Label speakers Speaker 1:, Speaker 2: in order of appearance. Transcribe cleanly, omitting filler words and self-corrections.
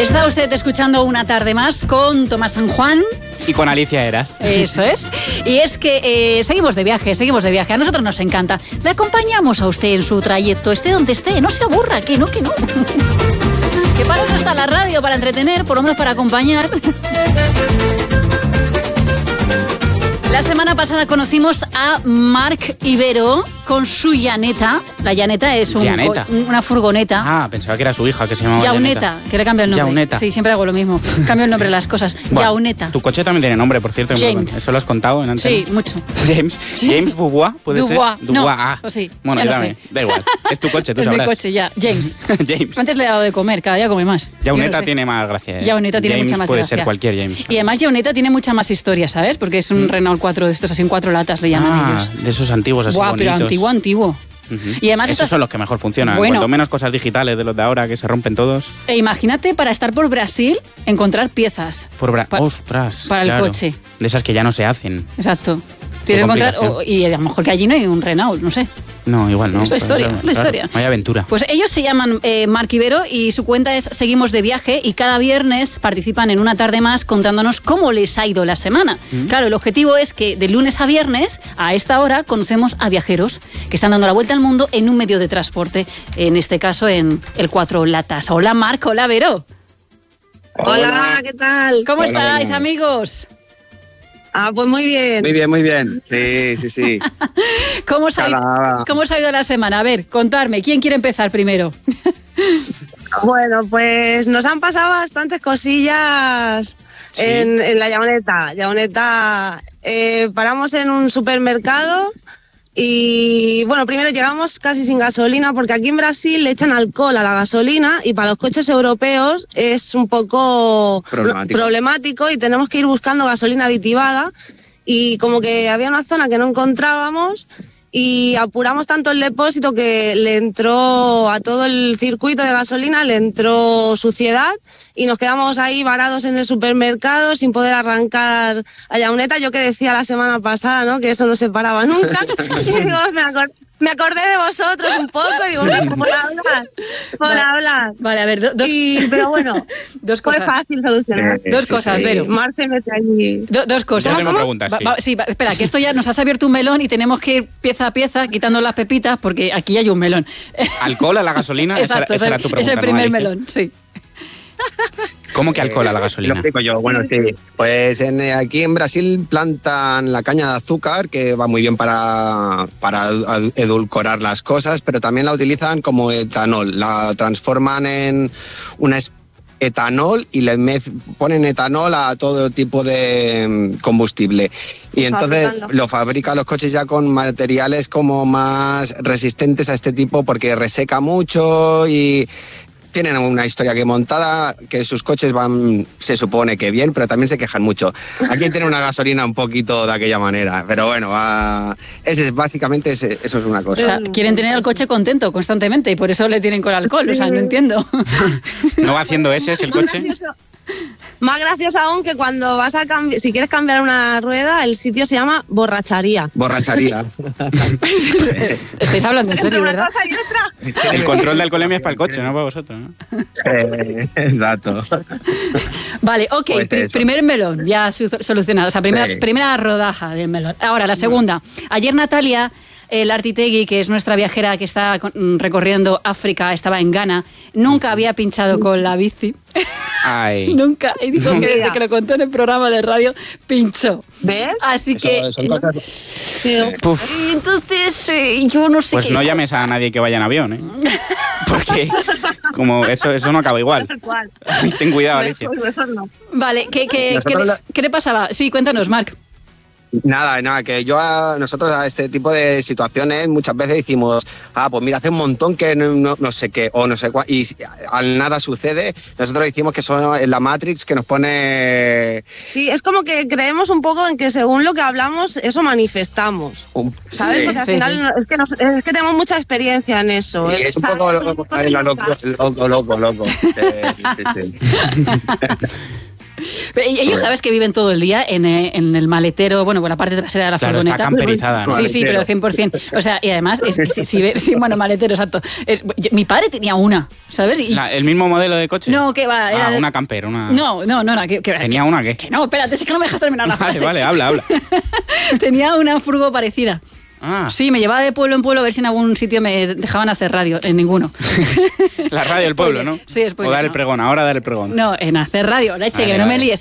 Speaker 1: Está usted escuchando Una tarde más con Tomás San Juan.
Speaker 2: Y con Alicia Eras.
Speaker 1: Eso es. Y es que seguimos de viaje. A nosotros nos encanta. Le acompañamos a usted en su trayecto, esté donde esté. No se aburra, que no. Que para eso está la radio, para entretener, por lo menos para acompañar. La semana pasada conocimos a Marc Ibero con su llaneta. La llaneta es una furgoneta.
Speaker 2: Ah, pensaba que era su hija, que se llamaba
Speaker 1: Yauneta, que le cambia el nombre.
Speaker 2: Yauneta.
Speaker 1: Sí, siempre hago lo mismo. Cambio el nombre de las cosas.
Speaker 2: Bueno,
Speaker 1: Yauneta.
Speaker 2: Tu coche también tiene nombre, por cierto.
Speaker 1: James.
Speaker 2: ¿Eso lo has contado en antena?
Speaker 1: Sí, mucho.
Speaker 2: James Dubois, ¿puede
Speaker 1: Dubois.
Speaker 2: ser? Dubois.
Speaker 1: No, pues sí,
Speaker 2: Bueno,
Speaker 1: ya lo sé.
Speaker 2: Da igual. Es tu coche, tú
Speaker 1: es
Speaker 2: sabrás.
Speaker 1: Es mi coche, ya. James.
Speaker 2: James.
Speaker 1: Antes le he dado de comer, cada día come más.
Speaker 2: Yauneta tiene más gracia.
Speaker 1: Yauneta tiene
Speaker 2: James
Speaker 1: mucha más
Speaker 2: puede
Speaker 1: gracia.
Speaker 2: ser cualquier James.
Speaker 1: Y además Yauneta tiene mucha más historia, ¿sabes? Porque es un Renault 4 de estos, así en 4 latas le llaman ellos.
Speaker 2: De esos antiguos así bonitos.
Speaker 1: Pero antiguo. Y además
Speaker 2: esos son los que mejor funcionan.
Speaker 1: Bueno,
Speaker 2: cuanto menos cosas digitales de los de ahora que se rompen todos.
Speaker 1: E imagínate para estar por Brasil encontrar piezas.
Speaker 2: Ostras.
Speaker 1: Para
Speaker 2: claro.
Speaker 1: el coche.
Speaker 2: De esas que ya no se hacen.
Speaker 1: Exacto. Tienes que encontrar. Y a lo mejor que allí no hay un Renault, no sé.
Speaker 2: No, igual no.
Speaker 1: Es la historia, la historia.
Speaker 2: Vaya aventura.
Speaker 1: Pues ellos se llaman Marc Ibero y su cuenta es Seguimos de Viaje y cada viernes participan en Una tarde más contándonos cómo les ha ido la semana. Claro, el objetivo es que de lunes a viernes, a esta hora, conocemos a viajeros que están dando la vuelta al mundo en un medio de transporte, en este caso en el 4 latas. Hola Marc, hola Vero.
Speaker 3: Hola, ¿qué tal?
Speaker 1: ¿Cómo estáis, amigos?
Speaker 3: Pues muy bien.
Speaker 4: Muy bien. Sí.
Speaker 1: ¿Cómo os ha ido la semana? A ver, contadme, ¿quién quiere empezar primero?
Speaker 3: Bueno, pues nos han pasado bastantes cosillas en la Yauneta. Paramos en un supermercado y, bueno, primero llegamos casi sin gasolina porque aquí en Brasil le echan alcohol a la gasolina y para los coches europeos es un poco problemático y tenemos que ir buscando gasolina aditivada y como que había una zona que no encontrábamos y apuramos tanto el depósito que le entró a todo el circuito de gasolina, le entró suciedad y nos quedamos ahí varados en el supermercado sin poder arrancar a Yauneta. Yo que decía la semana pasada, ¿no?, que eso no se paraba nunca. Y digo, me acordé de vosotros un poco y digo, por hablar.
Speaker 1: Vale, a ver,
Speaker 3: pero bueno,
Speaker 1: dos cosas.
Speaker 3: Fue fácil solucionar.
Speaker 1: Dos cosas, Vero.
Speaker 3: Mar se mete allí.
Speaker 1: Dos cosas.
Speaker 2: Yo tengo preguntas,
Speaker 1: sí, espera, que esto ya nos has abierto un melón y tenemos que ir pieza a pieza quitando las pepitas porque aquí hay un melón.
Speaker 2: ¿Alcohol a la gasolina?
Speaker 1: Exacto,
Speaker 2: esa era tu pregunta.
Speaker 1: Es el primer
Speaker 2: ¿no,
Speaker 1: melón, sí.
Speaker 2: ¿Cómo que alcohol a la gasolina?
Speaker 4: Lo explico yo, bueno, sí. Pues aquí en Brasil plantan la caña de azúcar, que va muy bien para edulcorar las cosas, pero también la utilizan como etanol. La transforman en una etanol y le ponen etanol a todo tipo de combustible. Y entonces lo fabrican los coches ya con materiales como más resistentes a este tipo porque reseca mucho y tienen una historia que montada, que sus coches van, se supone que bien, pero también se quejan mucho. Aquí tienen una gasolina un poquito de aquella manera, pero bueno, básicamente eso es una cosa.
Speaker 1: O sea, quieren tener el coche contento constantemente y por eso le tienen con alcohol, o sea, no entiendo.
Speaker 2: ¿No va haciendo ese el coche?
Speaker 3: Más gracioso aún que cuando vas a si quieres cambiar una rueda, el sitio se llama borracharía.
Speaker 4: Borracharía.
Speaker 1: Estáis hablando en serio, ¿verdad?
Speaker 2: El control de alcoholemia es para el coche, no para vosotros, ¿no?
Speaker 4: Exacto.
Speaker 1: Vale, ok,
Speaker 4: Pues
Speaker 1: primer melón, ya solucionado. O sea, primera rodaja del melón. Ahora, la segunda. Ayer Natalia Lartitegui, que es nuestra viajera que está recorriendo África, estaba en Ghana, nunca había pinchado con la bici.
Speaker 2: Ay.
Speaker 1: Nunca. Y dijo que desde que lo contó en el programa de radio, pinchó.
Speaker 3: ¿Ves?
Speaker 1: Así que... Entonces, yo no sé
Speaker 2: pues
Speaker 1: qué...
Speaker 2: no llames a nadie que vaya en avión, ¿eh? Porque como eso no acaba igual. Ten cuidado, Alicia.
Speaker 1: Vale, ¿qué le pasaba? Sí, cuéntanos, Marc.
Speaker 4: Nada, que nosotros a este tipo de situaciones muchas veces decimos, pues mira, hace un montón que no sé qué, o no sé cuál, y al nada sucede, nosotros decimos que son la Matrix que nos pone...
Speaker 3: Sí, es como que creemos un poco en que según lo que hablamos, eso manifestamos, ¿sabes?
Speaker 4: Sí.
Speaker 3: Porque al final es que tenemos mucha experiencia en eso.
Speaker 4: Sí, es un poco loco. Sí.
Speaker 1: Ellos sabes que viven todo el día en el maletero, bueno, por la parte trasera de la furgoneta.
Speaker 2: Está camperizada, ¿no?
Speaker 1: Sí, pero 100%. O sea, y además, es que sí, bueno, maletero, exacto. Mi padre tenía una, ¿sabes?
Speaker 2: ¿El mismo modelo de coche?
Speaker 1: No, que va. Era
Speaker 2: una camper, una...
Speaker 1: No,
Speaker 2: ¿Tenía una qué?
Speaker 1: Que no, espérate, es que no me dejas terminar la frase.
Speaker 2: Vale, habla.
Speaker 1: Tenía una furgo parecida.
Speaker 2: Ah.
Speaker 1: Sí, me llevaba de pueblo en pueblo a ver si en algún sitio me dejaban hacer radio, en ninguno.
Speaker 2: La radio del pueblo, ¿no?
Speaker 1: Sí, spoiler,
Speaker 2: o dar el pregón, ahora dar el pregón.
Speaker 1: No, en hacer radio, leche, que no me líes.